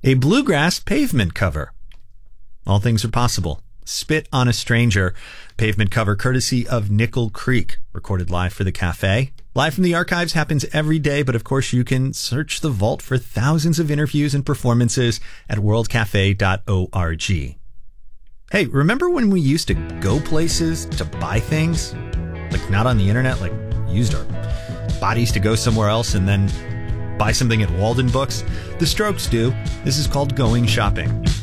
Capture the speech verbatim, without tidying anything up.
a bluegrass pavement cover. All things are possible. Spit on a Stranger pavement cover courtesy of Nickel Creek, recorded live for the cafe. Live from the archives happens every day, but of course you can search the vault for thousands of interviews and performances at world cafe dot org. Hey, remember when we used to go places to buy things? Like not on the internet, like used our bodies to go somewhere else and then buy something at Walden Books? The Strokes do. This is called Going Shopping.